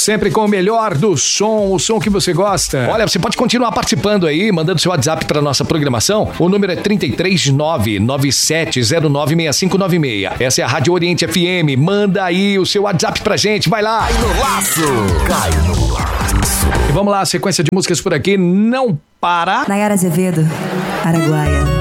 Sempre com o melhor do som, o som que você gosta. Olha, você pode continuar participando aí, mandando seu WhatsApp para nossa programação. O número é 33997096596. Essa é a Rádio Oriente FM. Manda aí o seu WhatsApp pra gente, vai lá. Cai no laço. Cai no laço. E vamos lá, sequência de músicas por aqui. Não para. Nayara Azevedo, Araguaia.